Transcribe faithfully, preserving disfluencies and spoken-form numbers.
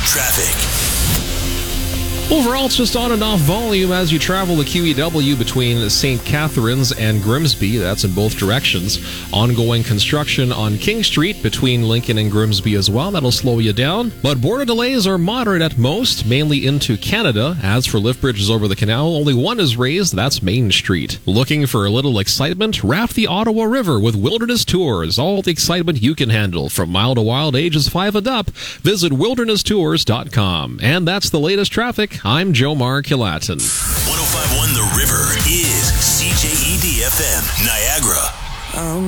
Traffic. Overall, it's just on and off volume as you travel the Q E W between Saint Catharines and Grimsby. That's in both directions. Ongoing construction on King Street between Lincoln and Grimsby as well. That'll slow you down. But border delays are moderate at most, mainly into Canada. As for lift bridges over the canal, only one is raised. That's Main Street. Looking for a little excitement? Raft the Ottawa River with Wilderness Tours. All the excitement you can handle from mild to wild, ages five and up. Visit wilderness tours dot com. And that's the latest traffic. I'm Jomar Kilatin. one oh five point one The River is C J E D F M, Niagara. Um.